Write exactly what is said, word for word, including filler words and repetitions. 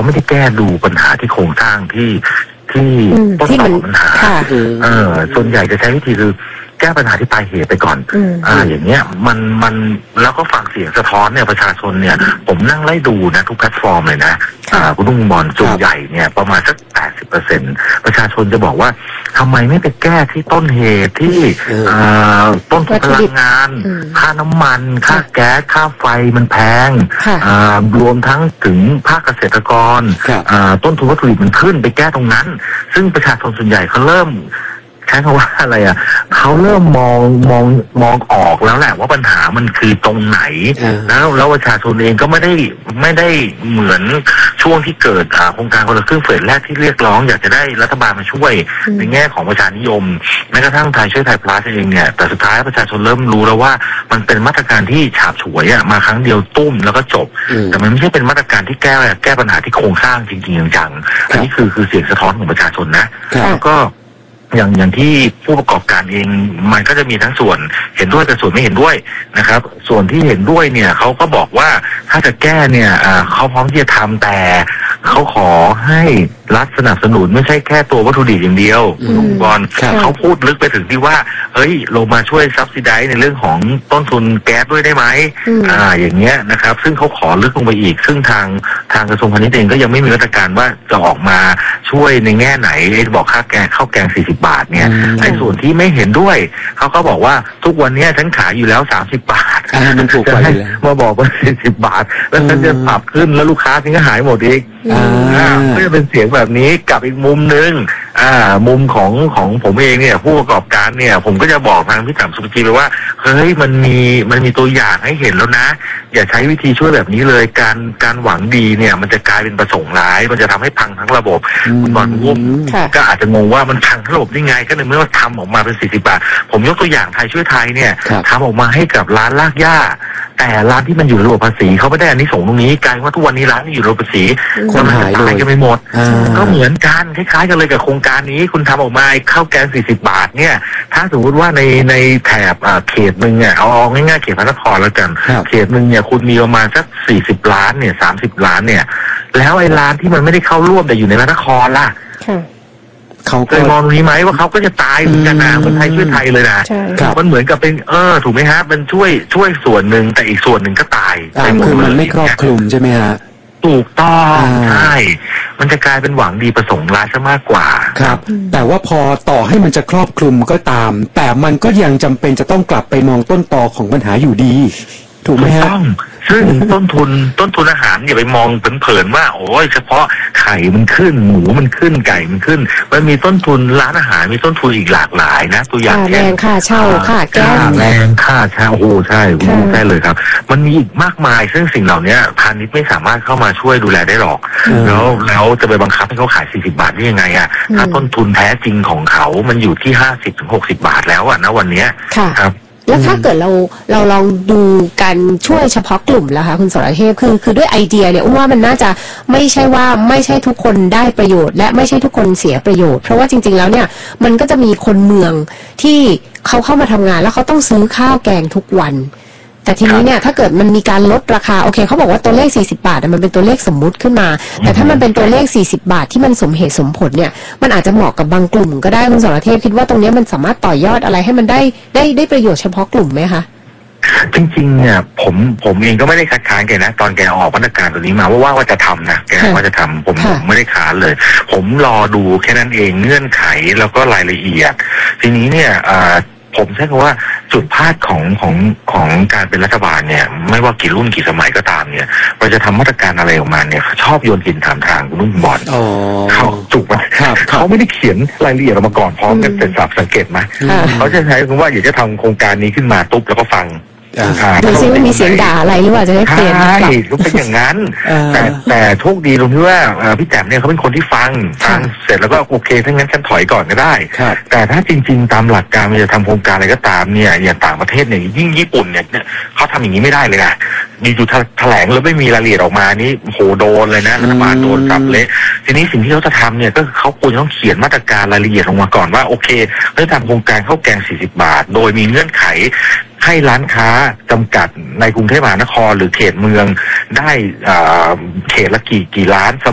ไม่ได้แก้ดูปัญหาที่โครงสร้างที่ที่ต้นตอปัญหาเออส่วนใหญ่จะใช้วิธีคือแก้ปัญหาที่ปลายเหตุไปก่อนอ่าอย่างเงี้ยมันมันแล้วก็ฟังเสียงสะท้อนเนี่ยประชาชนเนี่ยผมนั่งไล่ดูนะทุกแพลตฟอร์มเลยนะอ่าคุณลุงบอลส่วนใหญ่เนี่ยประมาณสักแปดสิบเปอร์เซ็นต์ประชาชนจะบอกว่าทำไมไม่ไปแก้ที่ต้นเหตุที่อ่าต้นทุนพลังงานค่าน้ำมันค่าแก๊สค่าไฟมันแพงอ่ารวมทั้งถึงภาคเกษตรกรอ่าต้นทุนวัตถุดิบมันขึ้นไปแก้ตรงนั้นซึ่งประชาชนส่วนใหญ่เขาเริ่มใช้คำว่าอะไรอ่ะเขาเริ่มมองมองมองออกแล้วแหละว่าปัญหามันคือตรงไหนแล้วแล้วประชาชนเองก็ไม่ได้ไม่ได้เหมือนช่วงที่เกิดโครงการคนละครึ่งเฟสแรกที่เรียกร้องอยากจะได้รัฐบาลมาช่วยในแง่ของประชานิยมแม้กระทั่งไทยช่วยไทยพลัสเองเนี่ยแต่สุดท้ายประชาชนเริ่มรู้แล้วว่ามันเป็นมาตรการที่ฉาบฉวยอ่ะมาครั้งเดียวตุ้มแล้วก็จบแต่มันไม่ใช่เป็นมาตรการที่แก้แก้ปัญหาที่โครงสร้างจริงๆจังๆอันนี้คือคือเสียงสะท้อนของประชาชนนะแล้วก็อย่างอย่างที่ผู้ประกอบการเองมันก็จะมีทั้งส่วนเห็นด้วยกับส่วนไม่เห็นด้วยนะครับส่วนที่เห็นด้วยเนี่ยเขาก็บอกว่าถ้าจะแก้เนี่ยเขาพร้อมที่จะทำแต่เขาขอให้รัฐสนับสนุนไม่ใช่แค่ตัววัตถุดิบอย่างเดียวลุงบอลเขาพูดลึกไปถึงที่ว่าเฮ้ยลงมาช่วยซับซิไดซ์ในเรื่องของต้นทุนแก๊สด้วยได้ไหมอ่าอย่างเงี้ยนะครับซึ่งเขาขอลึกลงไปอีกซึ่งทางทางกระทรวงพาณิชย์เองก็ยังไม่มีมาตรการว่าจะออกมาช่วยในแง่ไหนบอกค่าแกงข้าวแกงสี่สิบบาทเนี่ยในส่วนที่ไม่เห็นด้วยเขาก็บอกว่าทุกวันนี้ฉันขายอยู่แล้วสามสิบบาทมันถูกไปแล้วมาบอกว่าสี่สิบบาทแล้วฉันจะปรับขึ้นแล้วลูกค้าฉันก็หายหมดอีกอ่าก็จะเป็นเสียงแบบนี้กับอีกมุมนึงอ่ามุมของของผมเองเนี่ยผู้ประกอบการเนี่ยผมก็จะบอกทางพี่ต่ำสุภจีไปว่าเฮ้ยมันมีมันมีตัวอย่างให้เห็นแล้วนะอย่าใช้วิธีช่วยแบบนี้เลยการการหวังดีเนี่ยมันจะกลายเป็นประสงค์ร้ายมันจะทำให้พังทั้งระบบคุณบอลวุ้มก็อาจจะงงว่ามันพังทั้งระบบได้ไงก็ในเมื่อว่าทำออกมาเป็นสี่สิบบาทผมยกตัวอย่างไทยช่วยไทยเนี่ยทำออกมาให้กับร้านลากหญ้าแต่ร้านที่มันอยู่ระบบภาษีเขาไม่ได้อันนี้ส่งตรงนี้กลายว่าทุกวันนี้ร้านที่อยู่ระบบภาษีคนหายเลยกันไปหมดก็เหมือนกันคล้ายๆกันเลยกับโครงการนี้คุณทำออกมาข้าวแกงสี่สิบบาทเนี่ยถ้าสมมติว่าในในแถบเขตหนึ่งเนี่ยเอาเอาง่ายๆเขตพระนครแล้วกันเขตหนึ่งเนี่ยคุณมีประมาณสักสี่สิบล้านเนี่ยสามสิบล้านเนี่ยแล้วไอ้ร้านที่มันไม่ได้เข้าร่วมแต่อยู่ในพระนครล่ะเขาเคยมองตรงนี้ไหมว่าเขาก็จะตายเหมือนกันนะคนไทยช่วยไทยเลยนะมันเหมือนกับเป็นเออถูกไหมฮะมันช่วยช่วยส่วนหนึ่งแต่อีกส่วนหนึ่งก็ตายคือมันไม่ครอบคลุมใช่ไหมฮะถูกต้องใช่มันจะกลายเป็นหวังดีประสงค์ร้ายซะมากกว่าครับแต่ว่าพอต่อให้มันจะครอบคลุมก็ตามแต่มันก็ยังจำเป็นจะต้องกลับไปมองต้นตอของปัญหาอยู่ดีถูกไหมฮะต้องซึ่งต้นทุนต้นทุนอาหารอย่าไปมองเผินๆว่าโอ้ยเฉพาะไข่มันขึ้นหมูมันขึ้นไก่มันขึ้นมันมีต้นทุนร้านอาหารมีต้นทุนอีกหลากหลายนะตัวอย่างแรงค่าเช่าค่าแก๊สแรงค่าเช่าโอ้ใช่คุณพูดได้เลยครับมันมีอีกมากมายซึ่งสิ่งเหล่านี้พาณิชย์ไม่สามารถเข้ามาช่วยดูแลได้หรอกแล้วแล้วจะไปบังคับให้เขาขายสี่สิบบาทได้ยังไงอ่ะถ้าต้นทุนแท้จริงของเขามันอยู่ที่ห้าสิบถึงหกสิบบาทแล้วอ่ะนะวันนี้ครับแล้วถ้าเกิดเราเราลองดูการช่วยเฉพาะกลุ่มแล้วคะคุณสรเทพคือคือด้วยไอเดียเนี่ยอุ้มว่ามันน่าจะไม่ใช่ว่าไม่ใช่ทุกคนได้ประโยชน์และไม่ใช่ทุกคนเสียประโยชน์เพราะว่าจริงๆแล้วเนี่ยมันก็จะมีคนเมืองที่เขาเข้ามาทำงานแล้วเขาต้องซื้อข้าวแกงทุกวันแต่ทีนี้เนี่ยถ้าเกิดมันมีการลดราคาโอเคเขาบอกว่าตัวเลขสี่สิบบาทมันเป็นตัวเลขสมมุติขึ้นมาแต่ถ้ามันเป็นตัวเลขสี่สิบบาทที่มันสมเหตุสมผลเนี่ยมันอาจจะเหมาะกับบางกลุ่มก็ได้คุณสรเทพคิดว่าตรงนี้มันสามารถต่อยอดอะไรให้มันได้ได้ได้ประโยชน์เฉพาะกลุ่มไหมคะจริงๆเนี่ยผมผมเองก็ไม่ได้คัดค้านแกนะตอนแกออกมาตรการตัวนี้มาว่าว่าว่าจะทำนะแกว่าจะทำผมผมไม่ได้ค้านเลยผมรอดูแค่นั้นเองเงื่อนไขแล้วก็รายละเอียดทีนี้เนี่ยผมใช้คำว่าจุดพลาดของของของการเป็นรัฐบาลเนี่ยไม่ว่ากี่รุ่นกี่สมัยก็ตามเนี่ยเราจะทำมาตรการอะไรออกมาเนี่ยชอบโยนหินถามทางรุ่นบอลเขาจุกไหมเขาไม่ได้เขียนรายละเอียดออกมาก่อนพร้อมกันเสร็จสับสังเกตไหมเขาจะใช้คำว่าอยากจะทำโครงการนี้ขึ้นมาตุ๊บแล้วก็ฟังดูซิว่ามีเสียงด่าอะไรหรือว่าจะได้เปลี่ยนใช่รู้เป็นอย่างนั้นแต่แต่โชคดีตรงที่ว่าพี่แต้มเนี่ยเขาเป็นคนที่ฟังฟังเสร็จแล้วก็โอเคถ้างั้นฉันถอยก่อนก็ได้แต่ถ้าจริงๆตามหลักการมันจะทำโครงการอะไรก็ตามเนี่ยอย่างต่างประเทศเนี่ยยิ่งญี่ปุ่นเนี่ยเขาทำอย่างนี้ไม่ได้เลยนะดีจูแถลงแล้วไม่มีรายละเอียดออกมานี่โหโดนเลยนะรัฐบาลโดนจับเละทีนี้สิ่งที่เขาจะทำเนี่ยก็เขาควรต้องเขียนมาตรการรายละเอียดออกมาก่อนว่าโอเคเขาจะทำโครงการข้าวแกงสี่สิบบาทโดยมีเงื่อนไขให้ร้านค้าจำกัดในกรุงเทพมหานครหรือเขตเมืองได้เขตละกี่กี่ล้าน